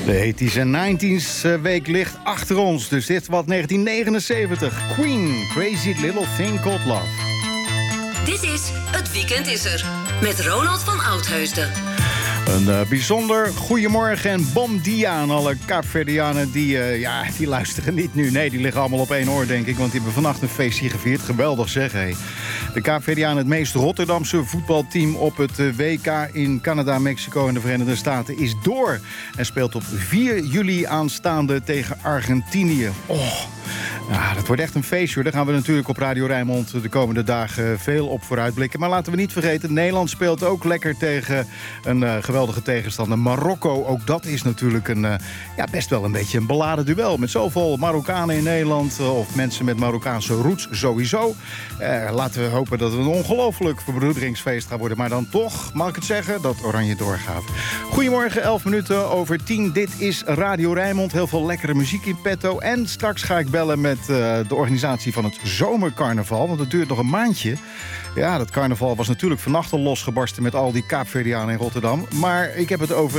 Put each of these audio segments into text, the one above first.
De 80s en 90s week ligt achter ons. Dus dit wat 1979. Queen, Crazy Little Thing Called Love. Dit is Het Weekend is er. Met Ronald van Oudheusden. Een bijzonder goedemorgen en bom dia aan alle Kaapverdianen die luisteren niet nu. Nee, die liggen allemaal op één oor, denk ik, want die hebben vannacht een feestje gevierd. Geweldig zeg, hé. De Kaapverdianen, het meest Rotterdamse voetbalteam op het WK in Canada, Mexico en de Verenigde Staten, is door. En speelt op 4 juli aanstaande tegen Argentinië. Ja, dat wordt echt een feestje, hoor. Daar gaan we natuurlijk op Radio Rijnmond de komende dagen veel op vooruitblikken. Maar laten we niet vergeten, Nederland speelt ook lekker tegen een geweldige tegenstander. Marokko, ook dat is natuurlijk best wel een beetje een beladen duel. Met zoveel Marokkanen in Nederland, of mensen met Marokkaanse roots sowieso. Laten we hopen dat het een ongelooflijk verbroederingsfeest gaat worden. Maar dan toch, mag ik het zeggen, dat Oranje doorgaat. Goedemorgen, 11 minuten over 10. Dit is Radio Rijnmond. Heel veel lekkere muziek in petto. En straks ga ik bellen met de organisatie van het zomercarnaval. Want het duurt nog een maandje. Ja, dat carnaval was natuurlijk vannacht al losgebarsten met al die Kaapverdianen in Rotterdam. Maar ik heb het over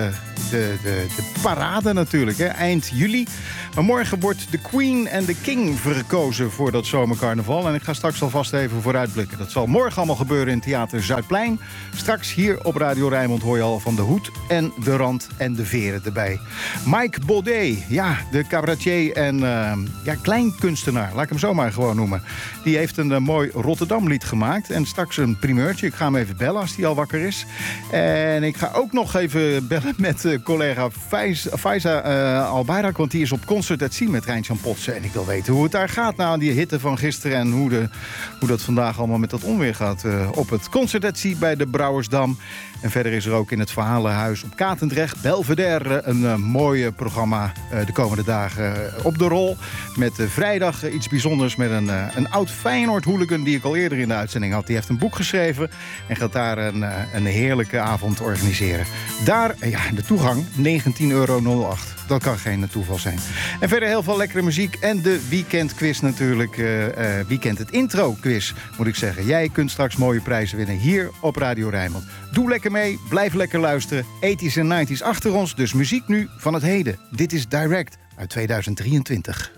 de parade natuurlijk, hè, eind juli. Maar morgen wordt de Queen en de King verkozen voor dat zomercarnaval. En ik ga straks alvast even vooruitblikken. Dat zal morgen allemaal gebeuren in Theater Zuidplein. Straks hier op Radio Rijnmond hoor je al van de hoed en de rand en de veren erbij. Mike Baudet, ja, de cabaretier en kleinkunstenaar, laat ik hem zo maar gewoon noemen. Die heeft een mooi Rotterdam-lied gemaakt. En straks een primeurtje. Ik ga hem even bellen als hij al wakker is. En ik ga ook nog even bellen met collega Faiza Albayrak. Want die is op Concert at Sea met Rijntjan Potsen. En ik wil weten hoe het daar gaat na die hitte van gisteren. En hoe dat vandaag allemaal met dat onweer gaat op het Concert at Sea bij de Brouwersdam. En verder is er ook in het Verhalenhuis op Katendrecht, Belvedere, een mooi programma de komende dagen op de rol. Met vrijdag iets bijzonders met een oud Feyenoord-hooligan die ik al eerder in de uitzending had. Die heeft een boek geschreven en gaat daar een heerlijke avond organiseren. Daar, de toegang, €19,08. Dat kan geen toeval zijn. En verder heel veel lekkere muziek en de weekendquiz natuurlijk. Weekend het intro-quiz, moet ik zeggen. Jij kunt straks mooie prijzen winnen hier op Radio Rijnmond. Doe lekker mee, blijf lekker luisteren. 80s en 90s achter ons, dus muziek nu van het heden. Dit is Direct uit 2023.